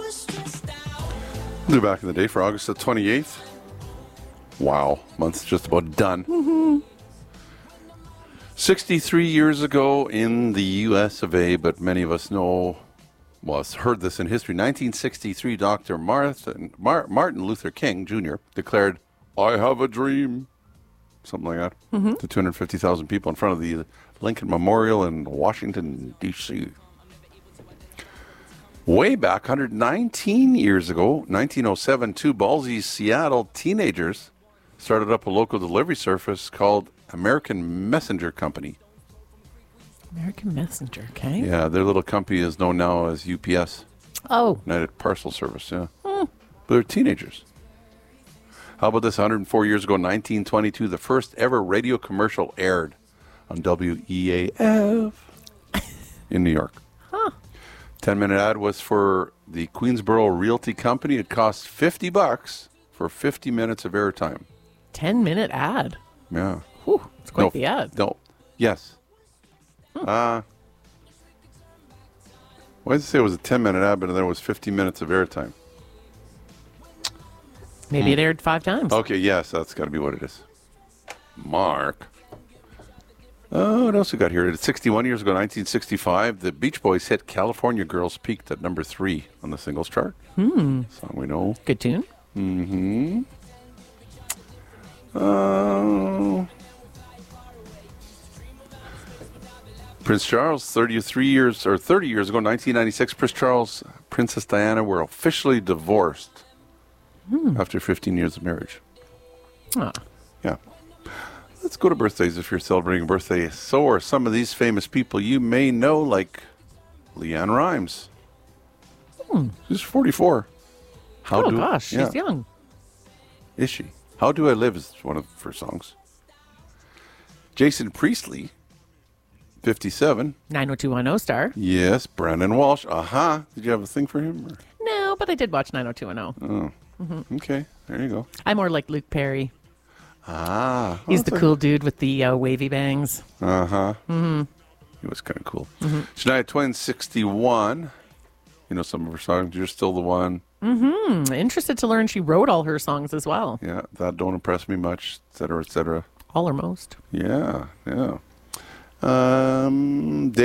We'll do back in the day for August the 28th. Wow, month's just about done. 63 years ago in the U.S. of A., but many of us know, well, heard this in history. 1963, Dr. Martin Luther King Jr. declared, "I have a dream." Something like that. To 250,000 people in front of the Lincoln Memorial in Washington, D.C. Way back, 119 years ago, 1907, two ballsy Seattle teenagers started up a local delivery service called American Messenger Company. American Messenger, okay. Yeah, their little company is known now as UPS. Oh. United Parcel Service, yeah. But they're teenagers. How about this? 104 years ago, 1922, the first ever radio commercial aired on WEAF in New York. 10-minute ad was for the Queensboro Realty Company. It cost $50 for 50 minutes of airtime. 10-minute ad. Yeah. Whew, it's quite the ad. No. Yes. Why did it say it was a 10-minute ad, but then it was 50 minutes of airtime? Maybe it aired 5 times. Okay, yes, that's got to be what it is. Mark. What else we got here? 61 years ago, 1965, the Beach Boys hit California Girls peaked at number 3 on the singles chart. Song we know. Good tune. Prince Charles, 30 years ago, 1996, Prince Charles, Princess Diana were officially divorced after 15 years of marriage. Yeah. Let's go to birthdays if you're celebrating a birthday. So are some of these famous people you may know, like Leanne Rimes. She's 44. She's young. Is she? How Do I Live is one of her songs. Jason Priestley, 57. 90210 star. Yes, Brandon Walsh. Did you have a thing for him? Or? No, but I did watch 90210. Okay, there you go. I'm more like Luke Perry. He's the that's cool dude with the wavy bangs. He was kind of cool. Shania Twain, 61. You know some of her songs. You're Still the One. Interested to learn she wrote all her songs as well. Yeah, That Don't Impress Me Much, et cetera, et cetera. All or most. Yeah.